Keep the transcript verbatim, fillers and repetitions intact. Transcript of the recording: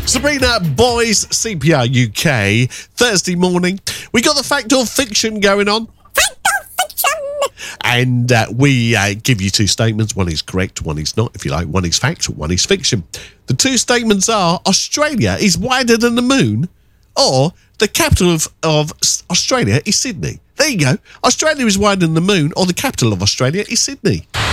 Sabrina Boys, C P R U K, Thursday morning. We got the fact or fiction going on. Fact or fiction? And uh, we uh, give you two statements. One is correct, one is not, if you like. One is fact, one is fiction. The two statements are Australia is wider than the moon, or the capital of, of Australia is Sydney. There you go. Australia is wider than the moon, or the capital of Australia is Sydney.